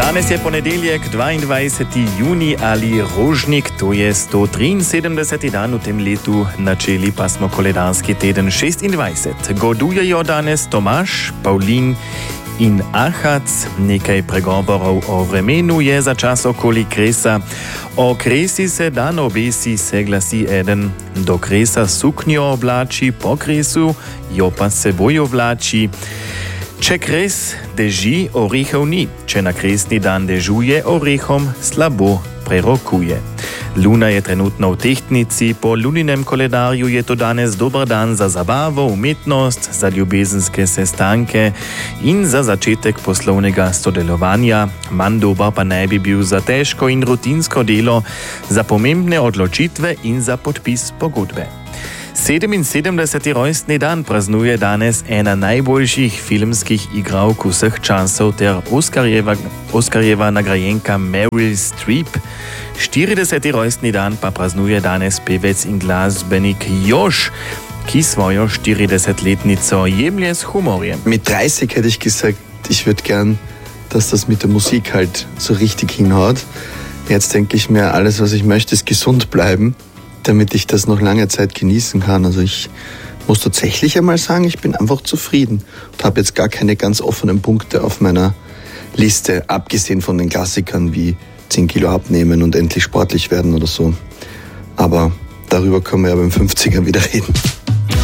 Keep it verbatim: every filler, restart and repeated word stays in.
Danes je ponedeljek, dvaindvajseti juni ali rožnik, to je sto triinsedemdeseti dan v tem letu, načeli pa smo koledarski teden šestindvajset. Godujejo danes Tomaš, Pavlin in Ahac. Nekaj pregovorov o vremenu je za čas okoli kresa. O kresi se dan obesi, se glasi eden. Do kresa suknjo oblači, po kresu jo pa seboj oblači. Če kres deži, orehov ni. Če na kresni dan dežuje, orehom slabo prerokuje. Luna je trenutno v tehtnici, po luninem koledarju je to danes dober dan za zabavo, umetnost, za ljubezenske sestanke in za začetek poslovnega sodelovanja. Manj dober pa naj bi bil za težko in rutinsko delo, za pomembne odločitve in za podpis pogodbe. sedeminsedemdeseti rojstni dan praznuje danes ena najboljših filmskih igralk vseh časov ter Oskarjeva, Oskarjeva nagrajenka Meryl Streep. štirideseti rojstni dan pa praznuje danes pevec in glasbenik Josh, ki svojo štiridesetletnico jemlje s humorjem. Mit dreißig hätte ich gesagt, ich würde gern, dass das mit der Musik halt so richtig hinhaut. Jetzt denke ich mir, alles was ich möchte ist gesund bleiben, damit ich das noch lange Zeit genießen kann. Also ich muss tatsächlich einmal sagen, ich bin einfach zufrieden und habe jetzt gar keine ganz offenen Punkte auf meiner Liste, abgesehen von den Klassikern wie zehn Kilo abnehmen und endlich sportlich werden oder so. Aber darüber können wir ja beim fünfziger wieder reden.